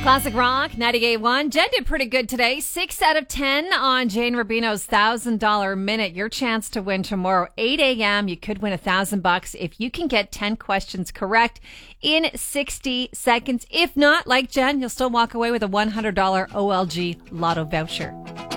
Classic Rock, 98.1. Jen did pretty good today. 6 out of 10 on Jane Rubino's $1,000 minute. Your chance to win tomorrow, 8 a.m. You could win $1,000 if you can get 10 questions correct in 60 seconds. If not, like Jen, you'll still walk away with a $100 OLG Lotto voucher.